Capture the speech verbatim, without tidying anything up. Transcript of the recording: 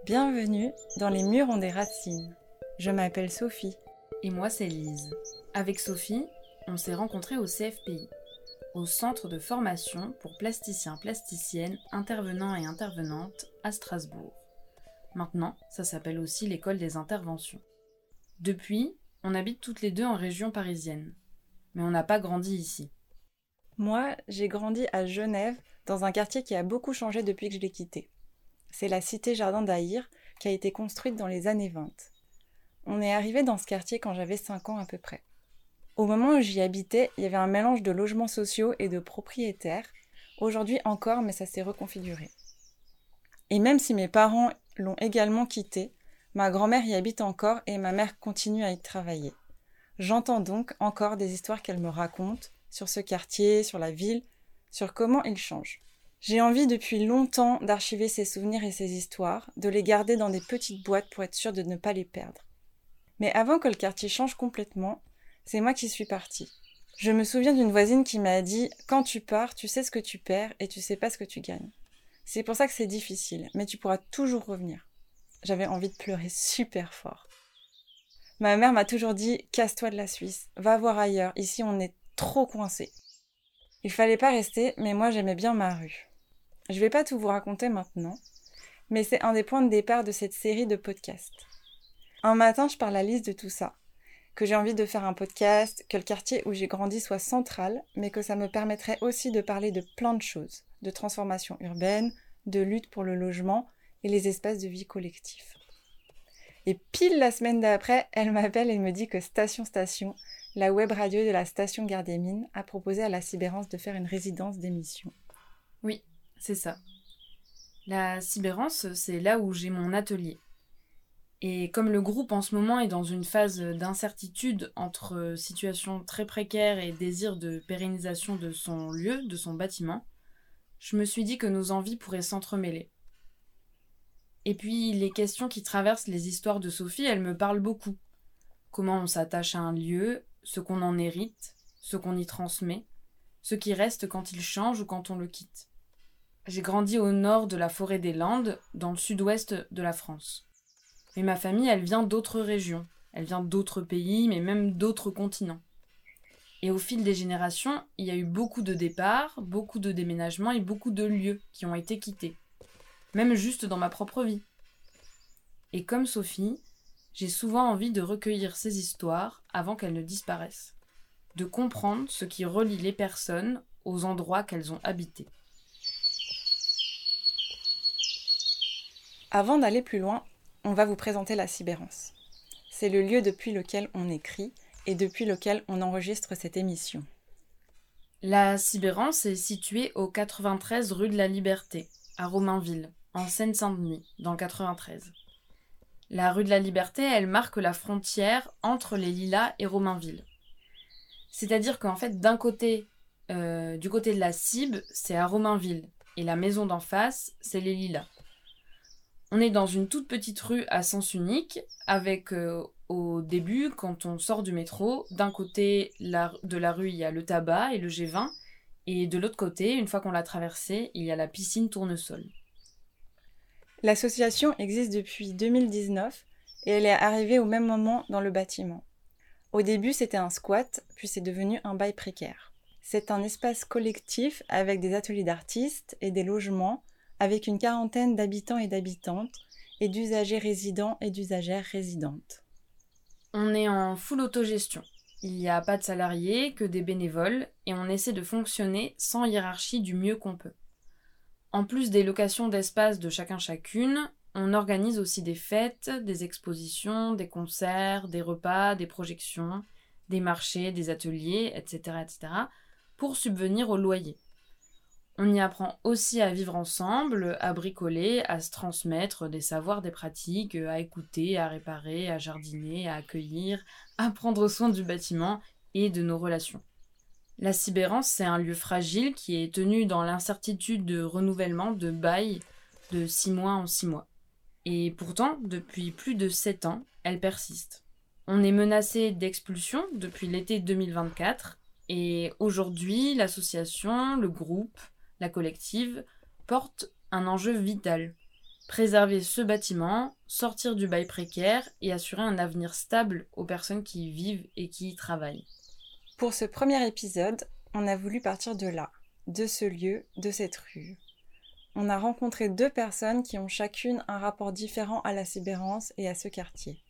Bienvenue dans Les murs ont des racines. Je m'appelle Sophie. Et moi, c'est Lise. Avec Sophie, on s'est rencontrés au C F P I, au Centre de formation pour plasticiens, plasticiennes, intervenants et intervenantes à Strasbourg. Maintenant, ça s'appelle aussi l'école des interventions. Depuis, on habite toutes les deux en région parisienne, mais on n'a pas grandi ici. Moi, j'ai grandi à Genève, dans un quartier qui a beaucoup changé depuis que je l'ai quitté. C'est la cité Jardin d'Aïr, qui a été construite dans les années vingt. On est arrivé dans ce quartier quand j'avais cinq ans à peu près. Au moment où j'y habitais, il y avait un mélange de logements sociaux et de propriétaires. Aujourd'hui encore, mais ça s'est reconfiguré. Et même si mes parents l'ont également quitté, ma grand-mère y habite encore et ma mère continue à y travailler. J'entends donc encore des histoires qu'elle me raconte sur ce quartier, sur la ville, sur comment il change. J'ai envie depuis longtemps d'archiver ces souvenirs et ces histoires, de les garder dans des petites boîtes pour être sûre de ne pas les perdre. Mais avant que le quartier change complètement, c'est moi qui suis partie. Je me souviens d'une voisine qui m'a dit « Quand tu pars, tu sais ce que tu perds et tu sais pas ce que tu gagnes. C'est pour ça que c'est difficile, mais tu pourras toujours revenir. » J'avais envie de pleurer super fort. Ma mère m'a toujours dit « Casse-toi de la Suisse, va voir ailleurs, ici on est trop coincés. » Il fallait pas rester, mais moi j'aimais bien ma rue. Je vais pas tout vous raconter maintenant, mais c'est un des points de départ de cette série de podcasts. Un matin, je parle à Lise de tout ça, que j'ai envie de faire un podcast, que le quartier où j'ai grandi soit central, mais que ça me permettrait aussi de parler de plein de choses, de transformation urbaine, de lutte pour le logement et les espaces de vie collectifs. Et pile la semaine d'après, elle m'appelle et me dit que Station Station, la web radio de la station Gare des Mines, a proposé à la Cybérance de faire une résidence d'émission. Oui, c'est ça. La Cybérance, c'est là où j'ai mon atelier. Et comme le groupe en ce moment est dans une phase d'incertitude entre situation très précaire et désir de pérennisation de son lieu, de son bâtiment, je me suis dit que nos envies pourraient s'entremêler. Et puis les questions qui traversent les histoires de Sophie, elles me parlent beaucoup. Comment on s'attache à un lieu, ce qu'on en hérite, ce qu'on y transmet, ce qui reste quand il change ou quand on le quitte. J'ai grandi au nord de la forêt des Landes, dans le sud-ouest de la France. Mais ma famille, elle vient d'autres régions, elle vient d'autres pays, mais même d'autres continents. Et au fil des générations, il y a eu beaucoup de départs, beaucoup de déménagements et beaucoup de lieux qui ont été quittés. Même juste dans ma propre vie. Et comme Sophie, j'ai souvent envie de recueillir ces histoires avant qu'elles ne disparaissent. De comprendre ce qui relie les personnes aux endroits qu'elles ont habités. Avant d'aller plus loin, on va vous présenter la Cybérance. C'est le lieu depuis lequel on écrit et depuis lequel on enregistre cette émission. La Cybérance est située au quatre-vingt-treize rue de la Liberté, à Romainville, en Seine-Saint-Denis, dans le quatre-vingt-treize. La rue de la Liberté, elle marque la frontière entre les Lilas et Romainville. C'est-à-dire qu'en fait, d'un côté, euh, du côté de la Cybe, c'est à Romainville, et la maison d'en face, c'est les Lilas. On est dans une toute petite rue à sens unique, avec euh, au début, quand on sort du métro, d'un côté la, de la rue, il y a le tabac et le G vingt, et de l'autre côté, une fois qu'on l'a traversé, il y a la piscine Tournesol. L'association existe depuis deux mille dix-neuf et elle est arrivée au même moment dans le bâtiment. Au début, c'était un squat, puis c'est devenu un bail précaire. C'est un espace collectif avec des ateliers d'artistes et des logements, avec une quarantaine d'habitants et d'habitantes, et d'usagers résidents et d'usagères résidentes. On est en full autogestion. Il n'y a pas de salariés, que des bénévoles, et on essaie de fonctionner sans hiérarchie du mieux qu'on peut. En plus des locations d'espace de chacun-chacune, on organise aussi des fêtes, des expositions, des concerts, des repas, des projections, des marchés, des ateliers, et cetera, et cetera, pour subvenir au loyer. On y apprend aussi à vivre ensemble, à bricoler, à se transmettre des savoirs, des pratiques, à écouter, à réparer, à jardiner, à accueillir, à prendre soin du bâtiment et de nos relations. La Cybérance, c'est un lieu fragile qui est tenu dans l'incertitude de renouvellement de bail de six mois en six mois. Et pourtant, depuis plus de sept ans, elle persiste. On est menacé d'expulsion depuis l'été deux mille vingt-quatre, et aujourd'hui, l'association, le groupe, la collective, porte un enjeu vital. préserver ce bâtiment, sortir du bail précaire et assurer un avenir stable aux personnes qui y vivent et qui y travaillent. Pour ce premier épisode, on a voulu partir de là, de ce lieu, de cette rue. On a rencontré deux personnes qui ont chacune un rapport différent à la Sibérance et à ce quartier.